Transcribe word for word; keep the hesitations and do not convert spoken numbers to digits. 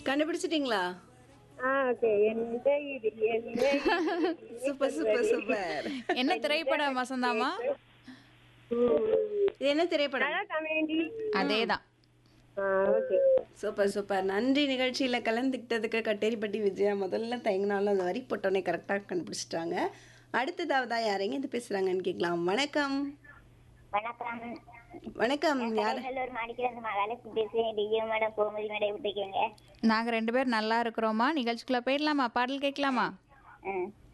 கண்டுபிடிச்சிட்டீங்களா? ஆ ஓகே. எந்த இது என்ன இது சூப்பர் சூப்பர் சூப்பர். என்ன திரைப்படம் வசந்தாமா? இது என்ன திரைப்படம்? நல்லா கமெண்டி. அதேதான். ஆ ஓகே. Super super. நன்றி நிகழ்ச்சியில் கலந்துக்கிட்டதுக்கு கட்டேரிப்பட்டி விஜயா. முதல்ல தயங்கினாலும் அந்த வரி போட்டோன்னே கரெக்டாக கண்டுபிடிச்சிட்டாங்க. அடுத்ததாவதா யாரைங்க இது பேசுகிறாங்கன்னு கேட்கலாம். வணக்கம். வணக்கம். வணக்கம். யார்? ஒரு மாடிக்கிறது மகாலட்சுமி பேசுறேன். டிஜே மேடம் கோமதி மேடம் விட்டுக்கோங்க. நாங்க ரெண்டு பேர் நல்லா இருக்கிறோமா? நிகழ்ச்சிக்குள்ள போயிடலாமா? பாடல் கேட்கலாமா? ம்